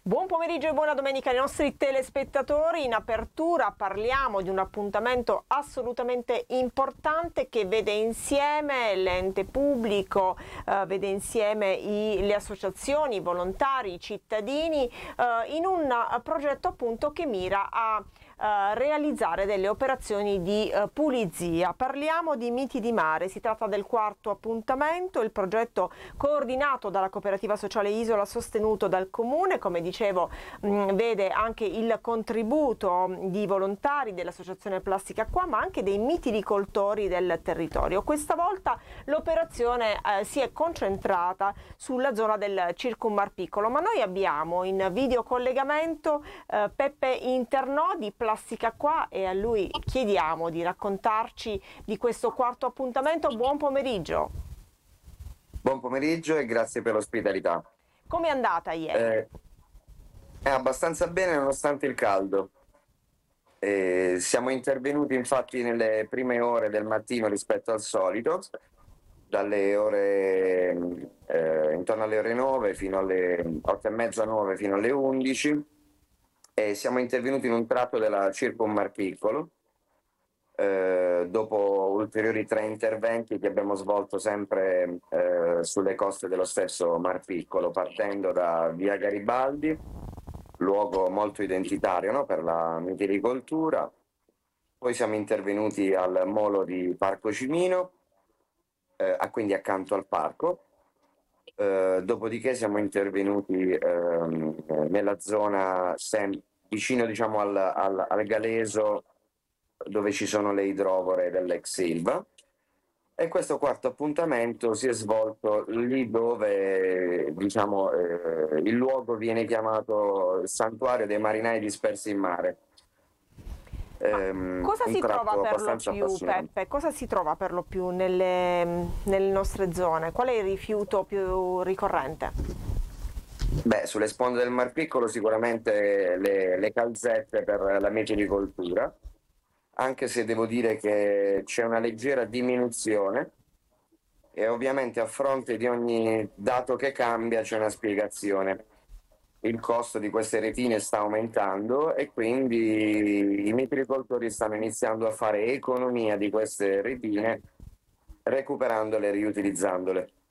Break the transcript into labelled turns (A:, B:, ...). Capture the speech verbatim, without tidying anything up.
A: Buon pomeriggio e buona domenica ai nostri telespettatori. In apertura parliamo di un appuntamento assolutamente importante che vede insieme l'ente pubblico, eh, vede insieme i, le associazioni, i volontari, i cittadini eh, in un progetto appunto che mira a Uh, realizzare delle operazioni di uh, pulizia. Parliamo di Miti di Mare, si tratta del quarto appuntamento, il progetto coordinato dalla Cooperativa Sociale Isola, sostenuto dal Comune, come dicevo mh, vede anche il contributo di volontari dell'Associazione Plastica Qua, ma anche dei mitilicoltori del territorio. Questa volta l'operazione eh, si è concentrata sulla zona del Circummar Piccolo, ma noi abbiamo in video collegamento eh, Peppe Internò di Plastica Qua e a lui chiediamo di raccontarci di questo quarto appuntamento. Buon pomeriggio.
B: Buon pomeriggio e grazie per l'ospitalità.
A: Come è andata ieri?
B: Eh, è abbastanza bene nonostante il caldo. Eh, siamo intervenuti infatti nelle prime ore del mattino rispetto al solito, dalle ore eh, intorno alle ore nove fino alle otto e mezza, nove fino alle undici. E siamo intervenuti in un tratto della Circummar Piccolo, eh, dopo ulteriori tre interventi che abbiamo svolto sempre eh, sulle coste dello stesso Mar Piccolo, partendo da via Garibaldi, luogo molto identitario, no, per la mitilicoltura. Poi siamo intervenuti al molo di Parco Cimino, eh, quindi accanto al parco. Uh, dopodiché siamo intervenuti uh, nella zona sem- vicino diciamo al, al, al Galeso, dove ci sono le idrovore dell'ex Ilva, e questo quarto appuntamento si è svolto lì dove diciamo eh, il luogo viene chiamato il Santuario dei Marinai Dispersi in Mare.
A: Ma cosa si trova per lo più, Peppe? Cosa si trova per lo più nelle, nelle nostre zone? Qual è il rifiuto più ricorrente?
B: Beh, sulle sponde del Mar Piccolo sicuramente le, le calzette per la mitilicoltura, anche se devo dire che c'è una leggera diminuzione e ovviamente a fronte di ogni dato che cambia c'è una spiegazione. Il costo di queste retine sta aumentando e quindi i mitilicoltori stanno iniziando a fare economia di queste retine, recuperandole e riutilizzandole.